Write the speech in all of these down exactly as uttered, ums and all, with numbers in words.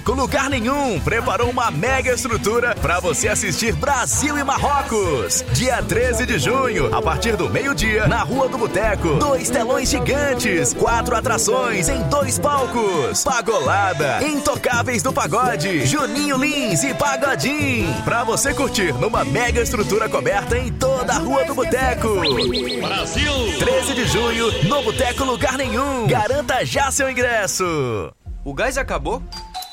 Lugar Nenhum preparou uma mega estrutura para você assistir Brasil e Marrocos. Dia treze de junho, a partir do meio-dia, na Rua do Boteco. Dois telões gigantes, quatro atrações em dois palcos. Pagolada, Intocáveis do Pagode, Juninho Lins e Pagodim. Pra você curtir numa mega estrutura coberta em toda a Rua do Boteco. Brasil! treze de junho, no Boteco Lugar Nenhum. Garanta já seu ingresso. O gás acabou?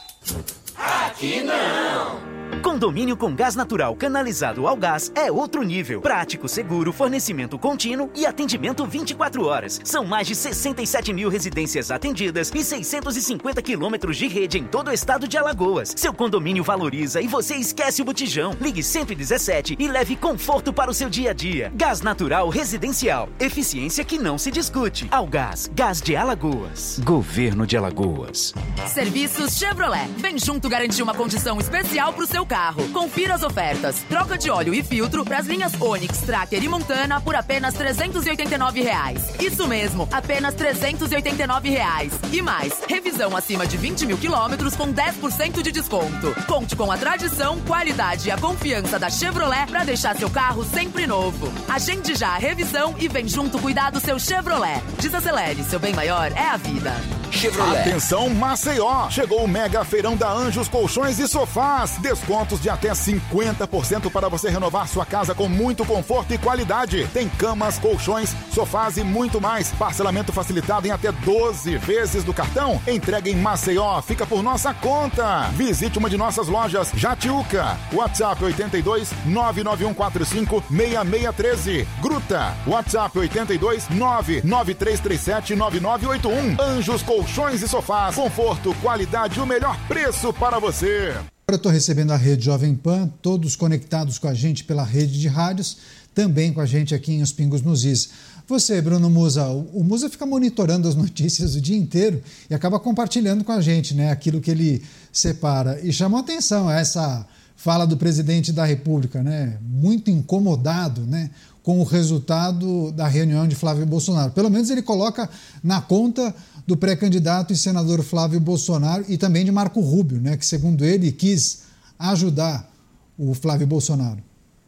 Aqui não! Condomínio com gás natural canalizado ao gás é outro nível. Prático, seguro, fornecimento contínuo e atendimento vinte e quatro horas. São mais de sessenta e sete mil residências atendidas e seiscentos e cinquenta quilômetros de rede em todo o estado de Alagoas. Seu condomínio valoriza e você esquece o botijão. Ligue cento e dezessete e leve conforto para o seu dia a dia. Gás natural residencial. Eficiência que não se discute. Algás, Gás de Alagoas. Governo de Alagoas. Serviços Chevrolet. Vem junto garantir uma condição especial para o seu carro. Confira as ofertas. Troca de óleo e filtro para as linhas Onix, Tracker e Montana por apenas trezentos e oitenta e nove reais. Isso mesmo, apenas trezentos e oitenta e nove reais. E mais, revisão acima de vinte mil quilômetros com dez por cento de desconto. Conte com a tradição, qualidade e a confiança da Chevrolet para deixar seu carro sempre novo. Agende já a revisão e vem junto cuidar do seu Chevrolet. Desacelere, seu bem maior é a vida. Chevrolet. Atenção Maceió, chegou o mega feirão da Anjos Colchões e Sofás. Descontos de até cinquenta por cento para você renovar sua casa com muito conforto e qualidade. Tem camas, colchões, sofás e muito mais. Parcelamento facilitado em até doze vezes do cartão. Entrega em Maceió, fica por nossa conta. Visite uma de nossas lojas, Jatiuca. WhatsApp oito dois nove nove um quatro cinco seis seis um três. Gruta, WhatsApp oito dois nove nove três três sete nove nove oito um. Anjos Colchões e Sofás, conforto, qualidade e o melhor preço para você. Eu estou recebendo a Rede Jovem Pan, todos conectados com a gente pela rede de rádios, também com a gente aqui em Os Pingos nos Is. Você, Bruno Musa, o Musa fica monitorando as notícias o dia inteiro e acaba compartilhando com a gente, né, aquilo que ele separa. E chamou atenção essa fala do presidente da República, né, muito incomodado, né, com o resultado da reunião de Flávio Bolsonaro. Pelo menos ele coloca na conta do pré-candidato e senador Flávio Bolsonaro e também de Marco Rubio, né, que segundo ele quis ajudar o Flávio Bolsonaro.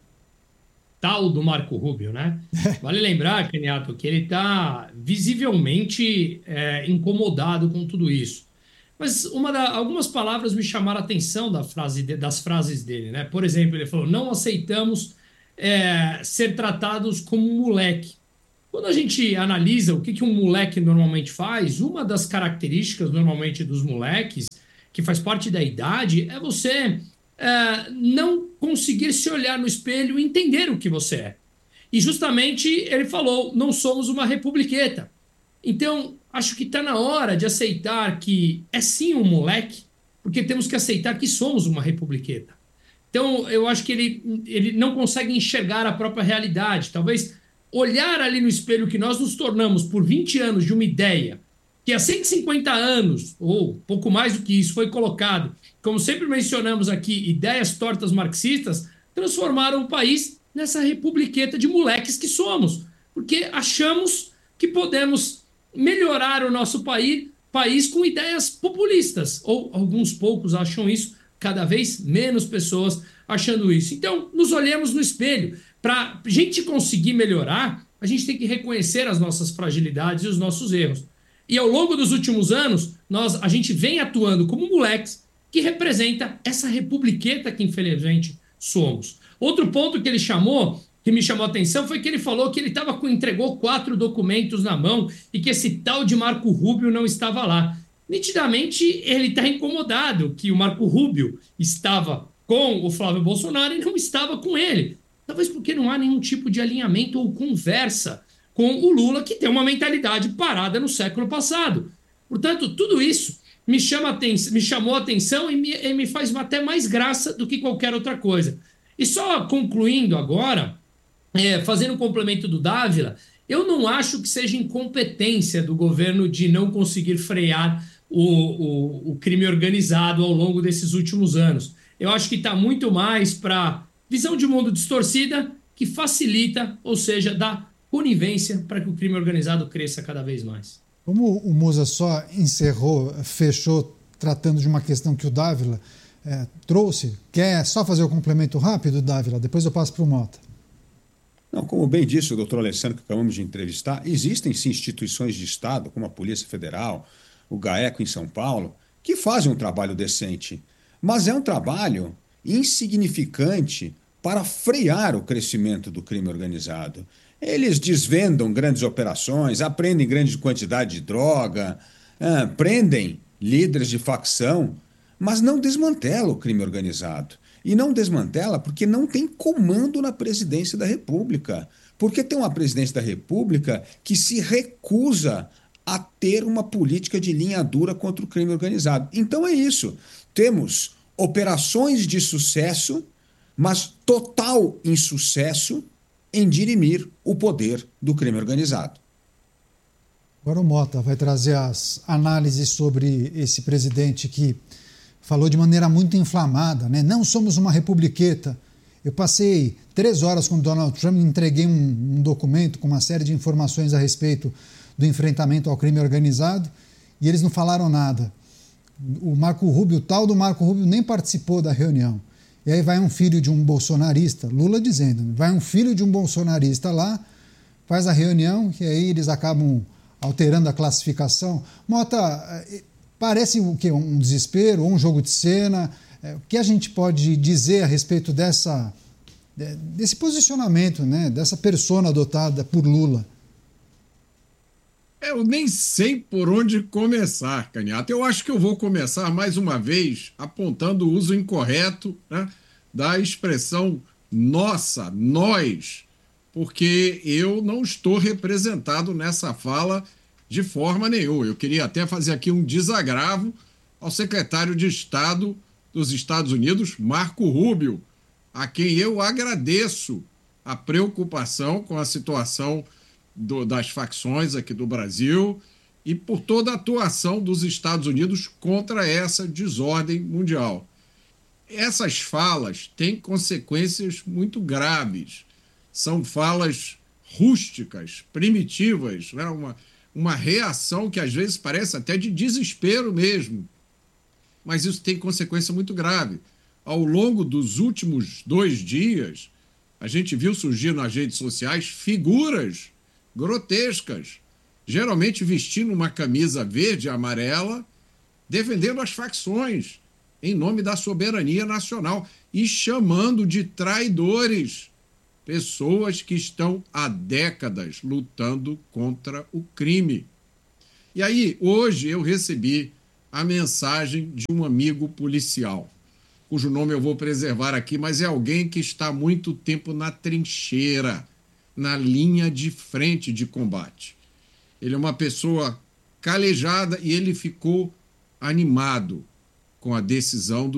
Tal do Marco Rubio, né? Vale lembrar, Caniato, que ele está visivelmente é, incomodado com tudo isso. Mas uma da, algumas palavras me chamaram a atenção da frase de, das frases dele, né? Por exemplo, ele falou, não aceitamos é, ser tratados como um moleque. Quando a gente analisa o que, que um moleque normalmente faz, uma das características normalmente dos moleques, que faz parte da idade, é você é, não conseguir se olhar no espelho e entender o que você é. E justamente ele falou, não somos uma republiqueta. Então, acho que está na hora de aceitar que é sim um moleque, porque temos que aceitar que somos uma republiqueta. Então, eu acho que ele, ele não consegue enxergar a própria realidade. Talvez olhar ali no espelho que nós nos tornamos por vinte anos de uma ideia, que há cento e cinquenta anos, ou pouco mais do que isso, foi colocado, como sempre mencionamos aqui, ideias tortas marxistas, transformaram o país nessa republiqueta de moleques que somos, porque achamos que podemos melhorar o nosso país, país com ideias populistas, ou alguns poucos acham isso, cada vez menos pessoas achando isso. Então, nos olhemos no espelho. Para a gente conseguir melhorar, a gente tem que reconhecer as nossas fragilidades e os nossos erros. E ao longo dos últimos anos, nós, a gente vem atuando como moleques que representa essa republiqueta que infelizmente somos. Outro ponto que ele chamou, que me chamou a atenção, foi que ele falou que ele tava com, entregou quatro documentos na mão e que esse tal de Marco Rubio não estava lá. Nitidamente, ele está incomodado que o Marco Rubio estava com o Flávio Bolsonaro e não estava com ele. Talvez porque não há nenhum tipo de alinhamento ou conversa com o Lula, que tem uma mentalidade parada no século passado. Portanto, tudo isso me, chama atenção, me chamou a atenção e me, e me faz até mais graça do que qualquer outra coisa. E só concluindo agora, é, fazendo um complemento do Dávila, eu não acho que seja incompetência do governo de não conseguir frear o, o, o crime organizado ao longo desses últimos anos. Eu acho que está muito mais para visão de mundo distorcida que facilita, ou seja, dá conivência para que o crime organizado cresça cada vez mais. Como o Musa só encerrou, fechou tratando de uma questão que o Dávila é, trouxe. Quer só fazer o complemento rápido, Dávila? Depois eu passo para o Mota. Não, como bem disse o doutor Alessandro, que acabamos de entrevistar, existem sim instituições de Estado, como a Polícia Federal, o GAECO em São Paulo, que fazem um trabalho decente. Mas é um trabalho insignificante para frear o crescimento do crime organizado. Eles desvendam grandes operações, apreendem grande quantidade de droga, ah, prendem líderes de facção, mas não desmantela o crime organizado. E não desmantela porque não tem comando na presidência da República. Porque tem uma presidência da República que se recusa a ter uma política de linha dura contra o crime organizado. Então é isso. Temos operações de sucesso, mas total insucesso em dirimir o poder do crime organizado. Agora o Mota vai trazer as análises sobre esse presidente que falou de maneira muito inflamada, né? Não somos uma republiqueta. Eu passei três horas com o Donald Trump e entreguei um, um documento com uma série de informações a respeito do enfrentamento ao crime organizado e eles não falaram nada. O Marco Rubio, o tal do Marco Rubio, nem participou da reunião. E aí vai um filho de um bolsonarista, Lula dizendo, vai um filho de um bolsonarista lá, faz a reunião, e aí eles acabam alterando a classificação. Mota, parece o quê? Um desespero, ou um jogo de cena? O que a gente pode dizer a respeito dessa, desse posicionamento, né? Dessa persona adotada por Lula? Eu nem sei por onde começar, Canhato. Eu acho que eu vou começar mais uma vez apontando o uso incorreto, né, da expressão nossa, nós, porque eu não estou representado nessa fala de forma nenhuma. Eu queria até fazer aqui um desagravo ao secretário de Estado dos Estados Unidos, Marco Rubio, a quem eu agradeço a preocupação com a situação Do, das facções aqui do Brasil e por toda a atuação dos Estados Unidos contra essa desordem mundial. Essas falas têm consequências muito graves. São falas rústicas, primitivas, né? uma, uma reação que às vezes parece até de desespero mesmo. Mas isso tem consequência muito grave. Ao longo dos últimos dois dias, a gente viu surgir nas redes sociais figuras grotescas, geralmente vestindo uma camisa verde e amarela, defendendo as facções em nome da soberania nacional e chamando de traidores pessoas que estão há décadas lutando contra o crime. E aí, hoje eu recebi a mensagem de um amigo policial, cujo nome eu vou preservar aqui, mas é alguém que está há muito tempo na trincheira, na linha de frente de combate. Ele é uma pessoa calejada e ele ficou animado com a decisão do